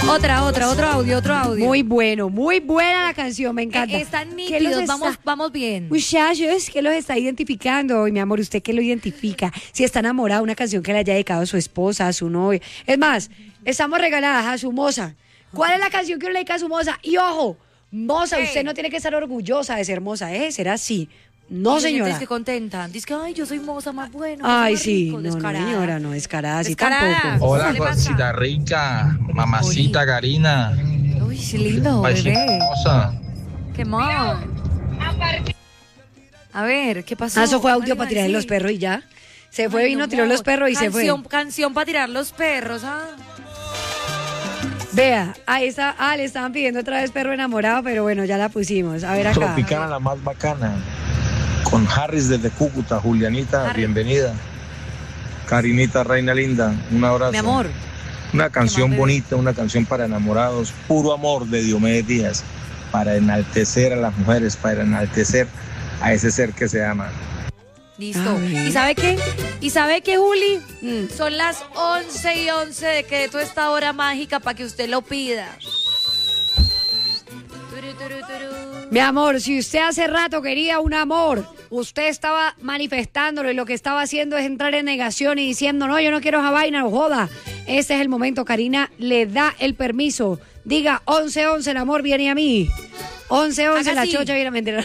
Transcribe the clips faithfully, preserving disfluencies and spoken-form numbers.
Otra, otra, otro audio, otro audio. Muy bueno, muy buena la canción, me encanta. Eh, están ¿Qué los nítidos, está- vamos, vamos bien. Muchachos, ¿qué los está identificando hoy, mi amor? ¿Usted qué lo identifica? Si está enamorado, una canción que le haya dedicado a su esposa, a su novia. Es más, estamos regaladas a su moza. ¿Cuál es la canción que le dedica a su moza? Y ojo, moza, ¿Qué? usted no tiene que estar orgullosa de ser moza, ¿eh? Será así. No, Y señora. Dice que contenta. Dice que, ay, yo soy moza más bueno. Ay, más sí. rico, No, no, descarada. señora, no, descarada, así Descarada. tampoco. Hola, ¿Qué le pasa? Juancita rica, mamacita Karina, Uy, sí, lindo, paisita bebé. hermosa. Qué mal. A ver, ¿qué pasó? Ah, eso fue audio Ay, para tirar sí. los perros y ya. Se fue, Ay, vino, no, tiró los amor. perros y se fue. Canción, canción para tirar los perros, ¿ah? Vea, ahí está. Ah, le estaban pidiendo otra vez perro enamorado, pero bueno, ya la pusimos. A ver acá. Tropicana, la más bacana. Con Harris desde Cúcuta. Julianita, Harris. bienvenida. Karinita, reina linda, un abrazo. Mi amor. Una canción bebé? bonita, una canción para enamorados. Puro amor de Diomedes Díaz. Para enaltecer a las mujeres, para enaltecer a ese ser que se ama. Listo. Ay. ¿Y sabe qué? ¿Y sabe qué, Juli? Mm. Son las once y once de que de toda esta hora mágica para que usted lo pida. Turu, turu, turu. Mi amor, si usted hace rato quería un amor, usted estaba manifestándolo y lo que estaba haciendo es entrar en negación y diciendo, no, yo no quiero esa vaina, no joda. Ese es el momento, Karina le da el permiso. Diga, once once, el amor viene a mí. once once, Haga la así. chocha viene a mentir.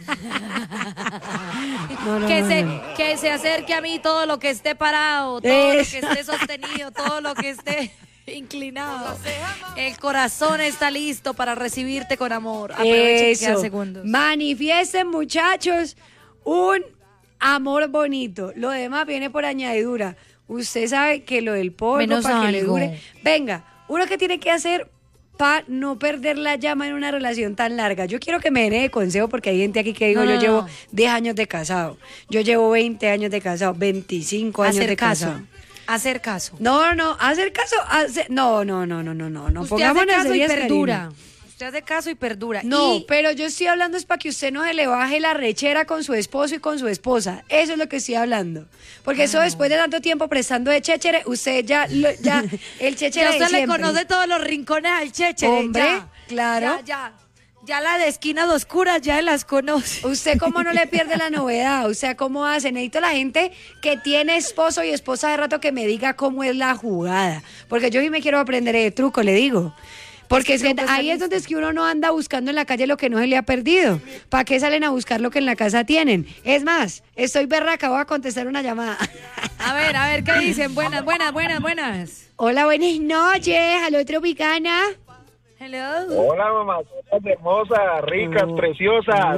No, no, que, no, se, no. que se acerque a mí todo lo que esté parado, todo Eso. lo que esté sostenido, todo lo que esté inclinado. El corazón está listo para recibirte con amor. Aprovechen que quedan Eso. segundos. Manifiesten, muchachos, un amor bonito. Lo demás viene por añadidura. Usted sabe que lo del polvo, Menos para que le algo. dure. Venga, uno que tiene que hacer para no perder la llama en una relación tan larga. Yo quiero que me den de consejo porque hay gente aquí que digo, No, no, yo llevo no. diez años de casado. Yo llevo veinte años de casado, veinticinco años Hacer de caso. casado. Hacer caso. No, no, hacer caso, hacer- no, no, no, no, no, no, no. Usted hace Pongámonos caso y serias, perdura. Karina. Usted hace caso y perdura. No, Y pero yo estoy hablando es para que usted no se le baje la rechera con su esposo y con su esposa. Eso es lo que estoy hablando. Porque eso después de tanto tiempo prestando de chéchere, usted ya, lo- ya el chéchere ya de usted le siempre. conoce todos los rincones al cheche. Hombre, ya. claro. Ya, ya. Ya la de esquinas oscuras ya las conoce. ¿Usted cómo no le pierde la novedad? O sea, ¿cómo hace? Necesito la gente que tiene esposo y esposa de rato que me diga cómo es la jugada. Porque yo sí me quiero aprender de truco, le digo. Porque es que ahí es donde es que uno no anda buscando en la calle lo que no se le ha perdido. ¿Para qué salen a buscar lo que en la casa tienen? Es más, estoy berraca, voy a contestar una llamada. A ver, a ver, ¿qué dicen? Buenas, buenas, buenas, buenas. Hola, buenas noches. Aló, Tropicana. Hello. Hola, mamacitas hermosas, ricas, preciosas.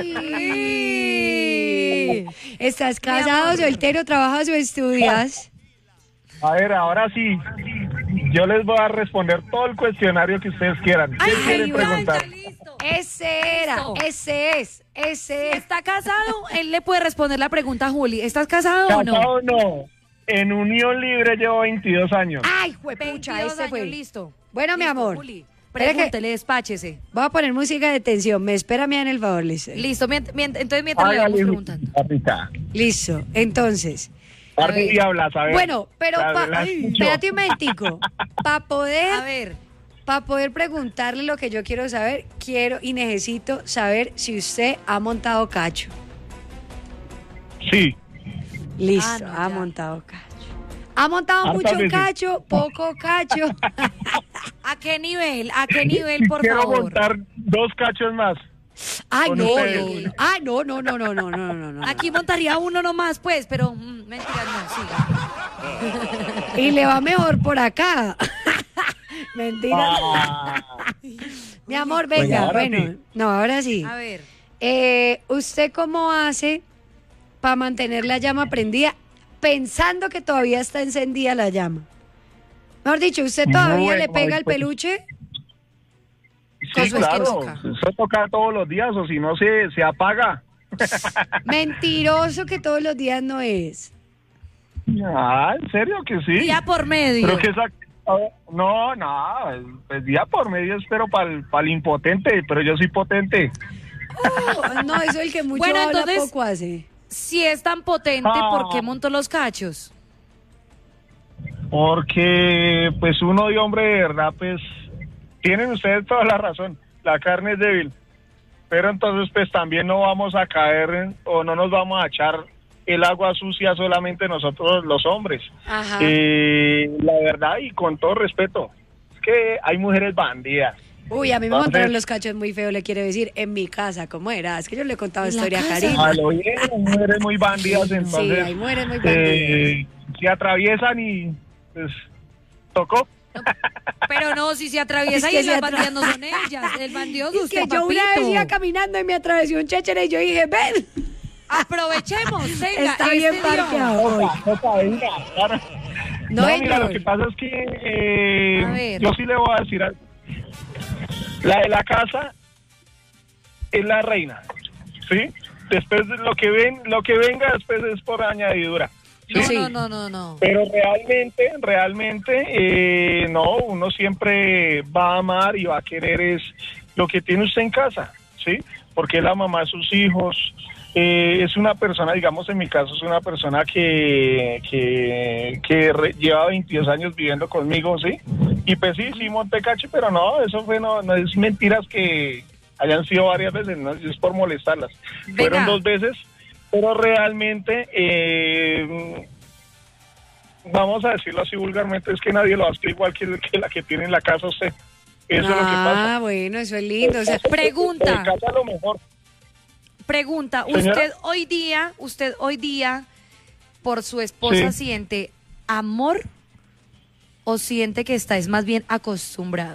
Uy. ¿Estás casado, soltero, trabajas o estudias? A ver, ahora sí, yo les voy a responder todo el cuestionario que ustedes quieran. ¿Qué Ay, quieren ay, preguntar? ya, listo. Ese era, Eso. ese es, ese Si es. está casado, él le puede responder la pregunta a Juli. ¿Estás casado o no? Casado no. En unión libre llevo veintidós años. Ay, juepucha, veintidós ese fue. años, listo. Bueno, mi Listo, amor. Juli, Espera que- pregúntele, despáchese. Voy a poner música de tensión. Me espera, me dan el favor, listo. Listo, mient- mient- entonces mientras le vamos Hágale, preguntando. papita. Listo, entonces. Parte ver. y hablas, a ver. Bueno, pero La- pa- la ay, escucho. espérate un momentico. Para A poder, ver, para poder preguntarle lo que yo quiero saber, quiero y necesito saber si usted ha montado cacho. Sí. Listo, Ah, no, ha ya. montado cacho. ¿Ha montado Hartas mucho veces. cacho, poco cacho? ¿a qué nivel? ¿A qué nivel, por Quiero favor? montar dos cachos más. Ay, Con no, ustedes. no, no. Ah, no, no, no, no, no, no, no, no. Aquí montaría uno nomás, pues, pero mm, mentiras, no, siga. Y le va mejor por acá. Mentira. Ah, Mi amor, Bueno, venga, ahora bueno. sí. No, ahora sí. A ver, Eh, ¿Usted cómo hace para mantener la llama prendida pensando que todavía está encendida la llama? Mejor dicho, ¿usted todavía Bueno, le pega el pues- peluche? sí, Eso es que claro. toca. Eso toca todos los días o si no se, se apaga. Mentiroso que todos los días no es. Ah, ¿en serio que sí? día por medio. Pero que esa... a ver, no, no, pues día por medio espero para el impotente, pero yo soy potente. Oh, no, eso el que mucho Bueno, habla entonces- poco hace. Si es tan potente, Ah. ¿por qué montó los cachos? Porque pues uno de hombre de verdad pues tienen ustedes toda la razón, la carne es débil, pero entonces pues también no vamos a caer en, o no nos vamos a echar el agua sucia solamente nosotros los hombres. Ajá. Eh, la verdad, y con todo respeto, es que hay mujeres bandidas. Uy, a mí me Entonces- montaron los cachos muy feo, le quiere decir, en mi casa, ¿cómo era? Es que yo le he contado ¿En la historia a casa? Karina. A lo bien, hay mujeres muy bandidas, entonces... Sí, hay mujeres muy bandidas. eh, se atraviesan y pues tocó. Pero no, si se atraviesa Es que y se las atra- bandidas no son ellas. El bandido es Es usted, que yo una vez papito. iba caminando y me atravesó un chéchere y yo dije, ven, Aprovechemos, venga, está este bien día. parqueado hoy. Toca, toca, venga, claro. No, No, mira, señor. lo que pasa es que eh, A ver. yo sí le voy a decir algo. La de la casa es la reina, ¿sí? Después de lo que ven, lo que venga después es por añadidura. No, Sí. no, no, no, no. Pero realmente, realmente, eh, no, uno siempre va a amar y va a querer es lo que tiene usted en casa, ¿sí? Porque es la mamá de sus hijos, eh, es una persona, digamos en mi caso, es una persona que, que, que re- lleva veintidós años viviendo conmigo, ¿sí? Y pues sí, sí monté cacho, pero no, eso fue, no, no es mentiras que hayan sido varias veces, no es por molestarlas. Venga. Fueron dos veces, pero realmente, eh, vamos a decirlo así vulgarmente, es que nadie lo hace igual que, que la que tiene en la casa usted. Eso es lo que pasa. Ah, bueno, eso es lindo. O sea, Pregunta. En casa lo mejor. Pregunta, Señora. usted hoy día, usted hoy día, por su esposa, Sí. ¿siente amor o siente que está es más bien acostumbrado?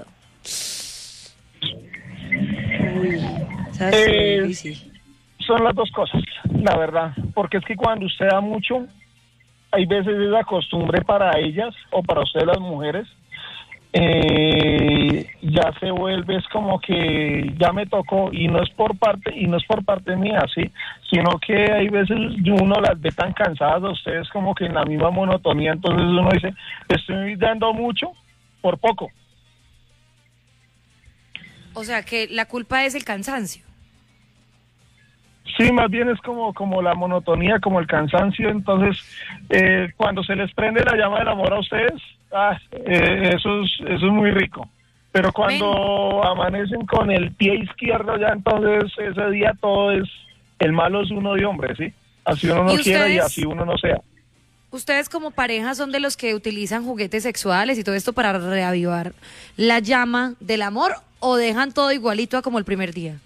uy, esa es Eh, difícil. Son las dos cosas, la verdad. Porque es que cuando usted da mucho, hay veces es la costumbre para ellas o para ustedes las mujeres, eh, ya se vuelve, es como que ya me tocó, y no es por parte y no es por parte mía, sí, sino que hay veces uno las ve tan cansadas a ustedes como que en la misma monotonía, entonces uno dice, estoy dando mucho por poco. O sea, que la culpa es el cansancio. Sí, más bien es como, como la monotonía, como el cansancio. Entonces, eh, cuando se les prende la llama del amor a ustedes, ah, eh, eso, es, eso es muy rico. Pero cuando amanecen con el pie izquierdo, ya entonces ese día todo es, el malo es uno de hombre, ¿sí? Así uno no ¿Y quiera y ustedes? así uno no sea. ¿Ustedes como pareja son de los que utilizan juguetes sexuales y todo esto para reavivar la llama del amor o dejan todo igualito a como el primer día?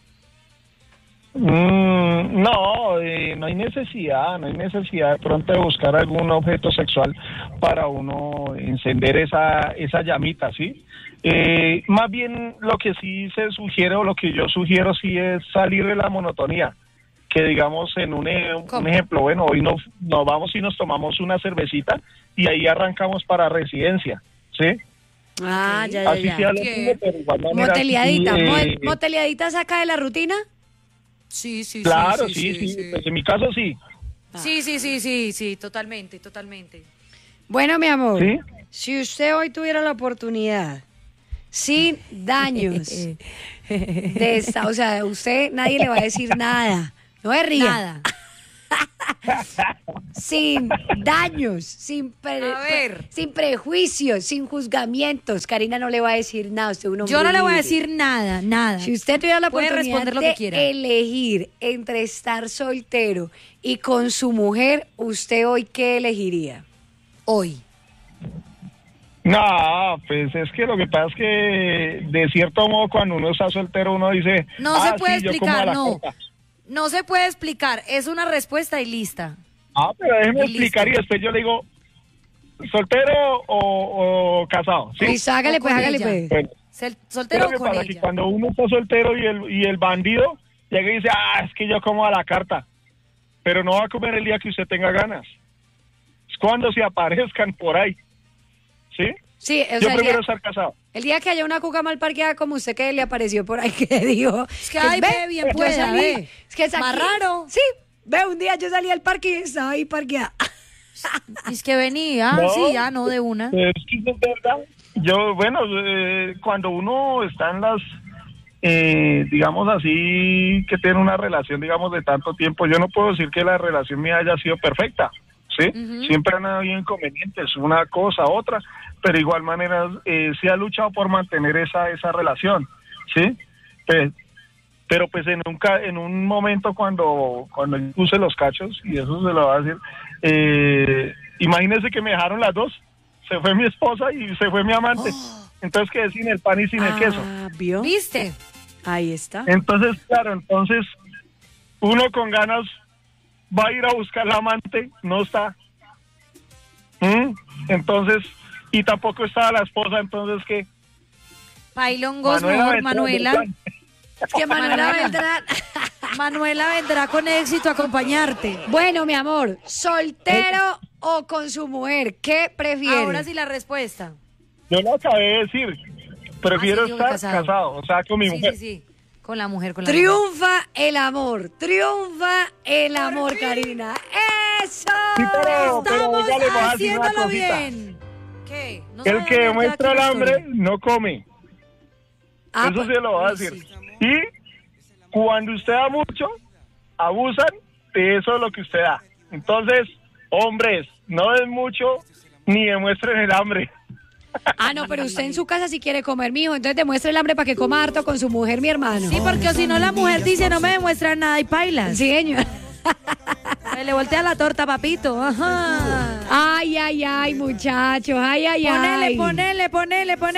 Mm, no, eh, no hay necesidad, no hay necesidad de pronto de buscar algún objeto sexual para uno encender esa, esa llamita, ¿sí? Eh, más bien lo que sí se sugiere o lo que yo sugiero sí es salir de la monotonía, que digamos en un, e- un ¿Cómo? ejemplo, bueno, hoy nos, nos vamos y nos tomamos una cervecita y ahí arrancamos para residencia, ¿sí? Ah, ya, ya, Así ya. sea lo ¿Qué? mismo, pero de igual manera Moteleadita. sí, Mo- eh, ¿Moteleadita saca de la rutina? Sí, sí, claro, sí, sí, pues en mi caso sí, Sí, sí, sí, sí, sí, totalmente, totalmente. Bueno, mi amor, ¿sí? si usted hoy tuviera la oportunidad, sin daños, de esta, o sea, usted nadie le va a decir nada, no se ría. Nada. Sin daños, sin, pre- A ver. sin prejuicios, sin juzgamientos. Karina no le va a decir nada, usted es un hombre Yo no le voy a libre. decir nada, nada. Si usted tuviera la Puede oportunidad responder lo de que quiera. elegir entre estar soltero y con su mujer, ¿usted hoy qué elegiría? Hoy. No, pues es que lo que pasa es que de cierto modo cuando uno está soltero uno dice... No "Ah, se puede sí, yo como a explicar, la no. coca". No se puede explicar, es una respuesta y lista. Ah, pero déjeme Y explicar listo. y después yo le digo, ¿soltero o, o casado? ¿sí? Listo, hágale O pues, con hágale ella. pues. Bueno, Sel- ¿qué es ¿Soltero lo que o con pasa? Que ella? cuando uno está soltero y el, y el bandido llega y dice, ah, es que yo como a la carta, pero no va a comer el día que usted tenga ganas. Es cuando se aparezcan por ahí, ¿sí? Sí, o yo sea, el prefiero día, estar casado. el día que haya una cuca mal parqueada como usted que le apareció por ahí que dijo... Es que, ay, ve, bien yo pueda, salí, ve. Es que Más aquí- raro. Sí, ve, un día yo salí al parque y estaba ahí parqueada. Es que venía, No. sí, ya, no, de una. Es que es verdad. Yo, bueno, eh, cuando uno está en las, eh, digamos así, que tiene una relación, digamos, de tanto tiempo, yo no puedo decir que la relación mía haya sido perfecta, ¿sí? Ujú. Siempre han habido inconvenientes, una cosa, otra, pero de igual manera eh, sí ha luchado por mantener esa esa relación, ¿sí? Pues, pero pues en un ca- en un momento cuando cuando yo puse los cachos, y eso se lo va a decir, eh, imagínense que me dejaron las dos, se fue mi esposa y se fue mi amante, entonces quedé sin el pan y sin el queso. Ah, ¿vio? ¿Viste? Ahí está. Entonces, claro, entonces uno con ganas va a ir a buscar la amante, no está. ¿Mm? Entonces, y tampoco estaba la esposa, entonces ¿qué? Pailongos, Manuela mejor, vendrá, Manuela. ¿verdad? Es que Manuela Manuela. vendrá. Manuela vendrá con éxito a acompañarte. Bueno, mi amor, ¿soltero o con su mujer? ¿Qué prefiere? Ahora sí la respuesta. Yo lo acabé de decir, prefiero Ah, sí, yo estar casado. casado. o sea, con mi Sí, mujer. sí, sí. Con la mujer, con la mujer. Triunfa el amor, triunfa el amor, Karina. ¡Eso! Sí, pero, pero Estamos oiga, le voy a decir una haciéndolo cosita. bien. ¿Qué? No se El vaya que a meter demuestra aquí el en la hambre historia. no come. Ah, Eso sí lo voy a Uy, decir. sí. Y cuando usted da mucho, abusan de eso de lo que usted da. Entonces, hombres, no den mucho ni demuestren el hambre. Ah, no, pero usted en su casa sí quiere comer, mijo. Entonces demuestre el hambre para que coma harto con su mujer, mi hermano. Sí, porque si no la mujer dice no me demuestra nada y pailas. Sí, señor. Me le voltea la torta, papito. Ajá. Ay, ay, ay, muchachos. Ay, ay, ay. Ponele, ponele, ponele, ponele.